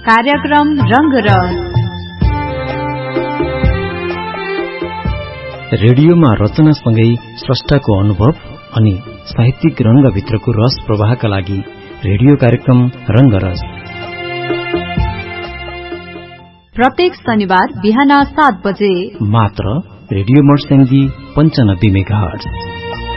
कार्यक्रम रंगरस। रेडियोमा रचनासँगै स्रष्टाको अनुभव अनि साहित्यिक रंगभित्रको रस प्रवाहका लागि रेडियो कार्यक्रम रंगरस प्रत्येक शनिबार बिहान 7 बजे मात्र रेडियो मर्स्याङ्गी 95 मेगाहर्ज।